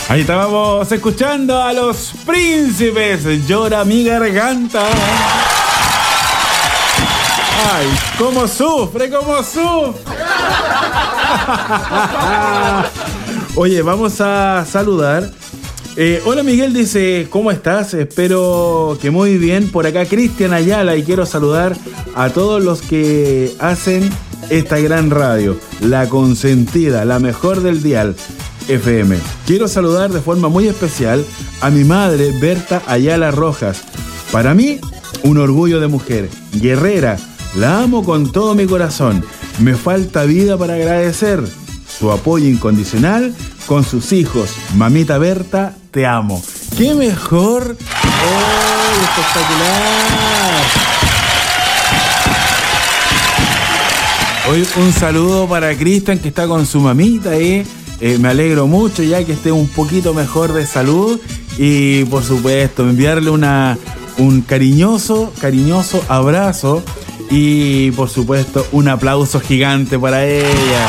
Ahí estábamos escuchando a Los Príncipes, Llora mi garganta. Ay, cómo sufre, cómo sufre. Oye, vamos a saludar. Hola Miguel, dice, ¿cómo estás? Espero que muy bien. Por acá Cristian Ayala, y quiero saludar a todos los que hacen esta gran radio, La Consentida, la mejor del dial FM. Quiero saludar de forma muy especial a mi madre, Berta Ayala Rojas. Para mí, un orgullo de mujer, guerrera, la amo con todo mi corazón. Me falta vida para agradecer su apoyo incondicional con sus hijos. Mamita Berta, te amo. ¡Qué mejor! ¡Oh, espectacular! Hoy un saludo para Cristian, que está con su mamita ahí. Me alegro mucho ya que esté un poquito mejor de salud. Y por supuesto, enviarle un cariñoso abrazo. Y por supuesto, un aplauso gigante para ella.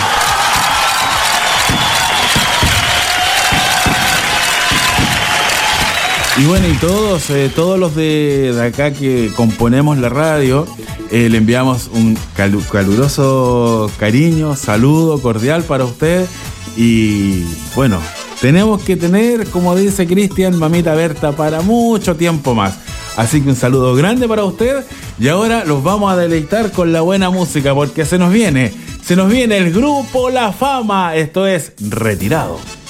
Y bueno, y todos los de acá que componemos la radio, le enviamos un caluroso cariño, saludo cordial para usted. Y bueno, tenemos que tener, como dice Cristian, mamita Berta para mucho tiempo más. Así que un saludo grande para usted. Y ahora los vamos a deleitar con la buena música, porque se nos viene el grupo La Fama. Esto es Retirado.